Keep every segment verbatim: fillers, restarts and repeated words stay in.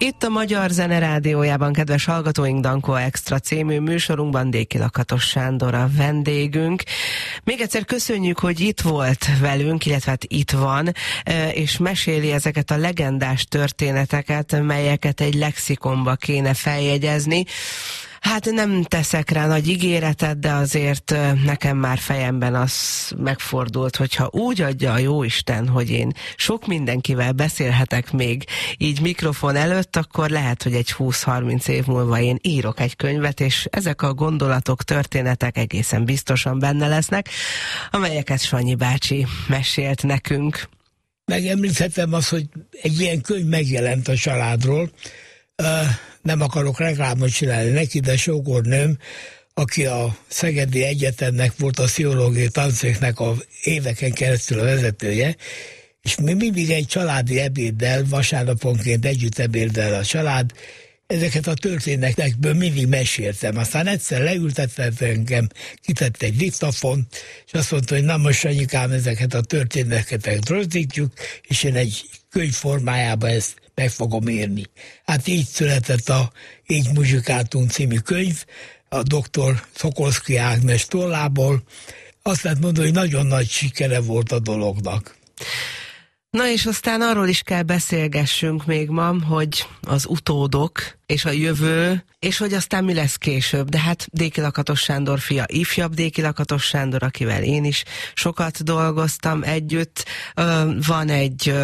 Itt a Magyar Zene Rádiójában, kedves hallgatóink, Dankó Extra című műsorunkban Déki Lakatos Sándor a vendégünk. Még egyszer köszönjük, hogy itt volt velünk, illetve hát itt van, és meséli ezeket a legendás történeteket, melyeket egy lexikonba kéne feljegyezni. Hát nem teszek rá nagy ígéretet, de azért nekem már fejemben az megfordult, hogyha úgy adja a jóisten, hogy én sok mindenkivel beszélhetek még így mikrofon előtt, akkor lehet, hogy egy húsz-harminc év múlva én írok egy könyvet, és ezek a gondolatok, történetek egészen biztosan benne lesznek, amelyeket Sanyi bácsi mesélt nekünk. Megemlíthetem azt, hogy egy ilyen könyv megjelent a családról. Uh, nem akarok reklámot csinálni neki, de sógornőm, aki a Szegedi Egyetemnek volt a pszichológiai tanszéknek a éveken keresztül a vezetője, és mi mindig egy családi ebéddel, vasárnaponként együtt ebéddel a család, ezeket a történetekből mindig meséltem. Aztán egyszer leültetett engem, kitett egy diktafon, és azt mondta, hogy na most Sanyikám, ezeket a történeteket rögzítjük, és én egy könyv formájában ezt meg fogom írni. Hát így született a Így muzsikáltunk című könyv, a doktor Szokolszky Ágnes tollából. Azt lehet mondani, hogy nagyon nagy sikere volt a dolognak. Na és aztán arról is kell beszélgessünk még ma, hogy az utódok és a jövő, és hogy aztán mi lesz később. De hát Déki Lakatos Sándor fia, ifjabb Déki Lakatos Sándor, akivel én is sokat dolgoztam együtt. Van egy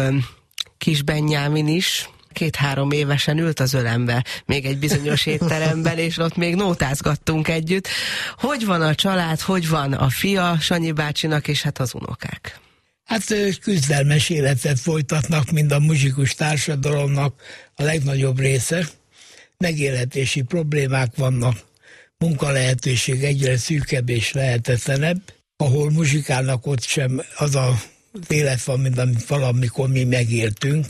kis Benyámin is, két-három évesen ült az ölembe még egy bizonyos étteremben, és ott még nótázgattunk együtt. Hogy van a család, hogy van a fia Sanyi bácsinak, és hát az unokák? Hát küzdelmes életet folytatnak, mind a muzsikus társadalomnak a legnagyobb része. Megélhetési problémák vannak, munkalehetőség egyre szűkebb és lehetetlenebb. Ahol muzsikálnak, ott sem az a élet van, mint amit valamikor mi megéltünk.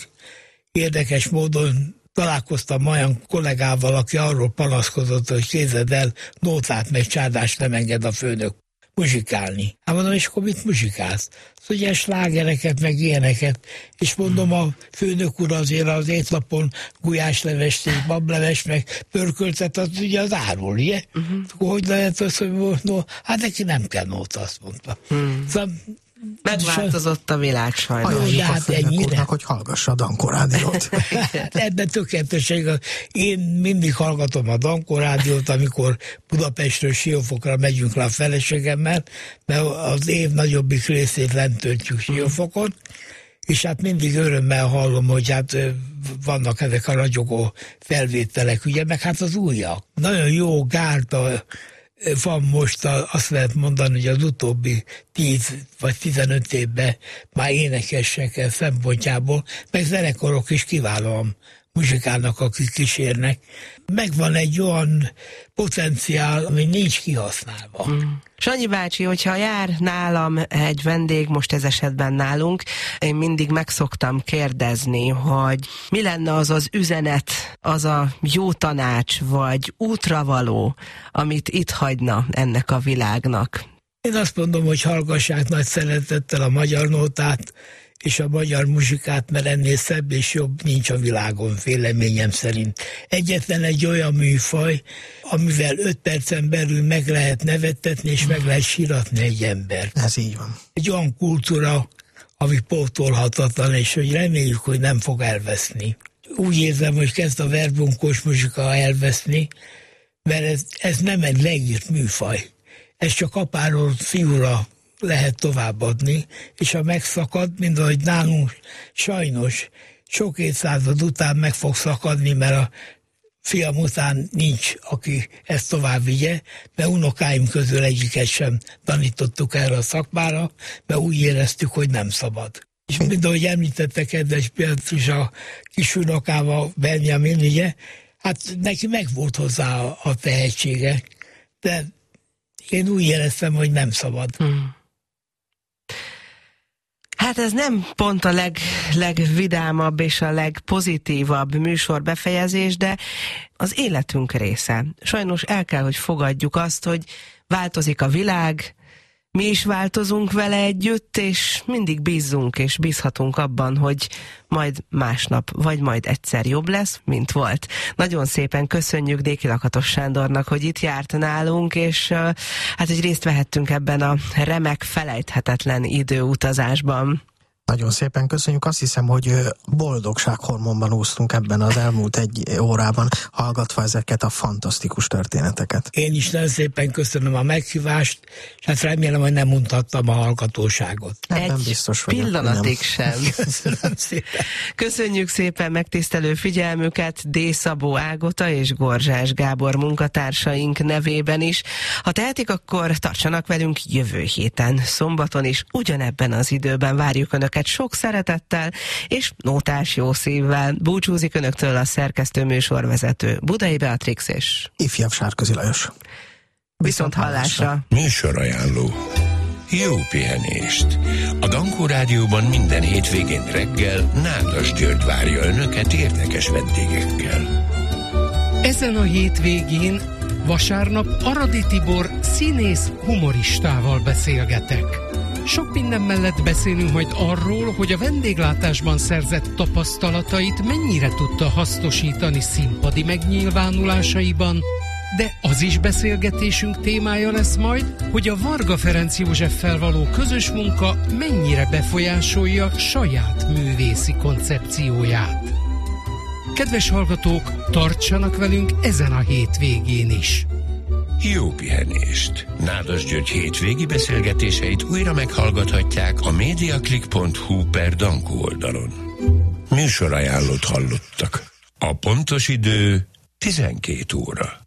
Érdekes módon találkoztam olyan kollégával, aki arról panaszkodott, hogy képzeld el, nótát meg csárdást nem enged a főnök muzsikálni. Hát mondom, és akkor mit muzsikálsz? Szóval ilyen slágereket, meg ilyeneket. És mondom, a főnök úr azért az étlapon gulyáslevest és bablevest, meg pörköltet, az ugye az árul, ugye? Uh-huh. Akkor hogy lehet az, hogy no, hát neki nem kell nóta, azt mondta. Hmm. Szóval megváltozott a világ sajnos. Ajánljuk a főnök úrnak, hogy hallgassa a Dankó Rádiót. Ebben tökéleteség. Én mindig hallgatom a Dankó Rádiót, amikor Budapestről Siófokra megyünk le a feleségemmel, mert az év nagyobbik részét lent töltjük Siófokon, és hát mindig örömmel hallom, hogy hát vannak ezek a ragyogó felvételek, ugye, meg hát az újak. Nagyon jó gárda van most, azt lehet mondani, hogy az utóbbi tíz vagy tizenöt évben már énekesek szempontjából, meg zenekarok is kiválóan muzsikálnak, akik kísérnek. Megvan egy olyan potenciál, ami nincs kihasználva. Mm. Sanyi bácsi, hogyha jár nálam egy vendég, most ez esetben nálunk, én mindig megszoktam kérdezni, hogy mi lenne az az üzenet, az a jó tanács, vagy útravaló, amit itt hagyna ennek a világnak. Én azt mondom, hogy hallgassák nagy szeretettel a magyar nótát, és a magyar muzsikát, mert ennél szebb és jobb nincs a világon, véleményem szerint. Egyetlen egy olyan műfaj, amivel öt percen belül meg lehet nevettetni, és meg lehet síratni egy embert. Ez így van. Egy olyan kultúra, ami pótolhatatlan, és hogy reméljük, hogy nem fog elveszni. Úgy érzem, hogy kezd a verbunkos muzsika elveszni, mert ez, ez nem egy leírt műfaj. Ez csak apáról fiúra lehet továbbadni, és ha megszakad, mint ahogy nálunk sajnos sok évszázad után meg fog szakadni, mert a fiam után nincs, aki ezt tovább vigye, mert unokáim közül egyiket sem tanítottuk erre a szakmára, mert úgy éreztük, hogy nem szabad. És mint ahogy említette kedves például is a kis unokával, Benjamin, ugye, hát neki megvolt hozzá a, a tehetsége, de én úgy éreztem, hogy nem szabad. Hmm. Hát ez nem pont a leg, legvidámabb és a legpozitívabb műsorbefejezés, de az életünk része. Sajnos el kell, hogy fogadjuk azt, hogy változik a világ, Mi is változunk vele együtt, és mindig bízzunk és bízhatunk abban, hogy majd másnap, vagy majd egyszer jobb lesz, mint volt. Nagyon szépen köszönjük Déki Lakatos Sándornak, hogy itt járt nálunk, és uh, hát, hogy részt vehettünk ebben a remek, felejthetetlen időutazásban. Nagyon szépen köszönjük. Azt hiszem, hogy boldogsághormonban úsztunk ebben az elmúlt egy órában, hallgatva ezeket a fantasztikus történeteket. Én is nagyon szépen köszönöm a meghívást, és hát remélem, hogy nem mutattam a hallgatóságot. Ebben egy biztos vagyok, pillanatig sem. Köszönöm szépen. Köszönjük szépen megtisztelő figyelmüket D. Szabó Ágota és Gorzsás Gábor munkatársaink nevében is. Ha tehetik, akkor tartsanak velünk jövő héten, szombaton is, ugyanebben az időben várjuk Önöket sok szeretettel és nótás jó szívvel. Búcsúzik Önöktől a szerkesztő műsorvezető Budai Beatrix és ifjabb Sárközi Lajos. Viszont hallásra. Műsorajánló. Jó pihenést! A Dankó Rádióban minden hétvégén reggel Nádas György várja Önöket érdekes vendégekkel. Ezen a hétvégén vasárnap Aradi Tibor színész humoristával beszélgetek. Sok minden mellett beszélünk majd arról, hogy a vendéglátásban szerzett tapasztalatait mennyire tudta hasznosítani színpadi megnyilvánulásaiban, de az is beszélgetésünk témája lesz majd, hogy a Varga Ferenc Józseffel való közös munka mennyire befolyásolja saját művészi koncepcióját. Kedves hallgatók, tartsanak velünk ezen a hétvégén is! Jó pihenést! Nádas György hétvégi beszélgetéseit újra meghallgathatják a mediaclick pont hu per Dankó oldalon. Műsorajánlót hallottak. A pontos idő tizenkét óra.